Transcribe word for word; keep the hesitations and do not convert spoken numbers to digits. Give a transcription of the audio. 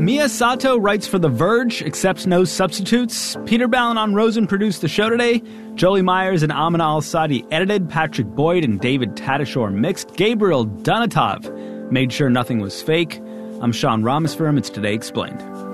Mia Sato writes for The Verge, accepts no substitutes. Peter Ballon Rosen produced the show today. Jolie Myers and Amin Al-Asadi edited. Patrick Boyd and David Tadashore mixed. Gabriel Donatov made sure nothing was fake. I'm Sean Rameswaram. It's Today Explained.